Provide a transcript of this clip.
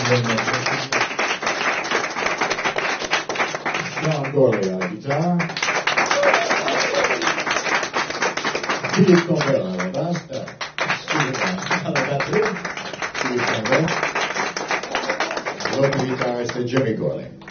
Sean Gorley alla chitarra, Philip Campbell alla bassa, alla batteria, Philip Campbell, l'altro chitarrista Jimmy Gorley.